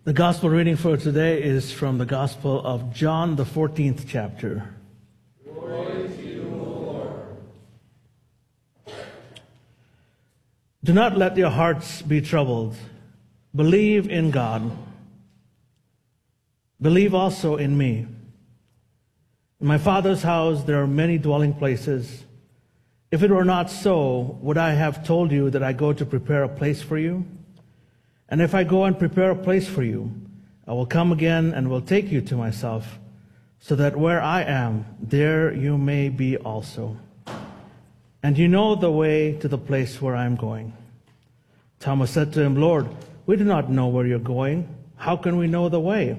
The gospel reading for today is from the Gospel of John, the 14th chapter. Glory to you, Lord. Do not let your hearts be troubled. Believe in God. Believe also in me. In my Father's house there are many dwelling places. If it were not so, would I have told you that I go to prepare a place for you? And if I go and prepare a place for you, I will come again and will take you to myself, so that where I am, there you may be also. And you know the way to the place where I am going. Thomas said to him, Lord, we do not know where you're going. How can we know the way?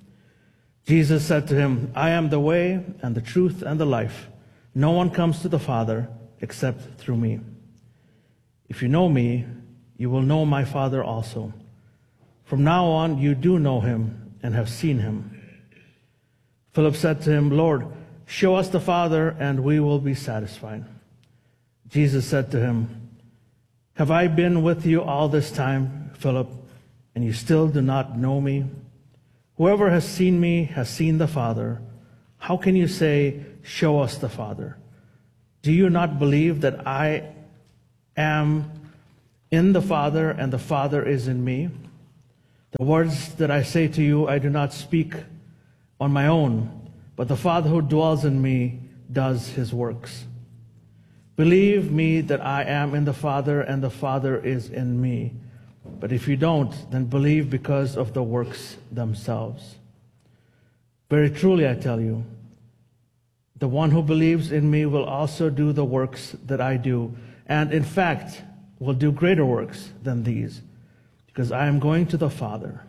Jesus said to him, I am the way and the truth and the life. No one comes to the Father except through me. If you know me, you will know my Father also. From now on, you do know him and have seen him. Philip said to him, Lord, show us the Father, and we will be satisfied. Jesus said to him, have I been with you all this time, Philip, and you still do not know me? Whoever has seen me has seen the Father. How can you say, show us the Father? Do you not believe that I am in the Father, and the Father is in me? The words that I say to you, I do not speak on my own, but the Father who dwells in me does his works. Believe me that I am in the Father, and the Father is in me. But if you don't, then believe because of the works themselves. Very truly I tell you, the one who believes in me will also do the works that I do, and in fact will do greater works than these, because I am going to the Father.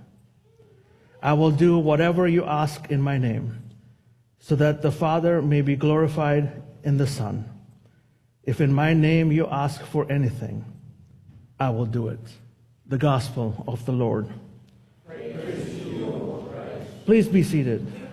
I will do whatever you ask in my name, so that the Father may be glorified in the Son. If in my name you ask for anything, I will do it. The Gospel of the Lord. Praise to you, O Christ. Please be seated.